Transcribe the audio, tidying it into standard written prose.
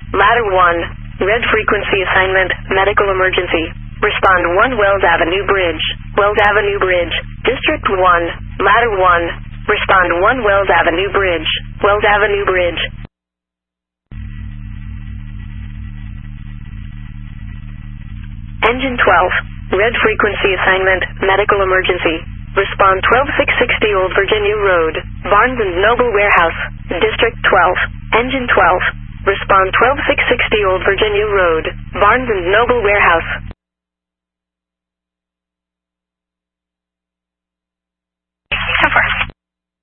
Ladder 1. Red frequency assignment, medical emergency. Respond 1 Wells Avenue Bridge. Wells Avenue Bridge. District 1. Ladder 1. Respond 1 Wells Avenue Bridge. Wells Avenue Bridge. Engine 12. Red frequency assignment, medical emergency. Respond 12660 Old Virginia Road, Barnes & Noble Warehouse, District 12. Engine 12. Respond 12660 Old Virginia Road, Barnes & Noble Warehouse.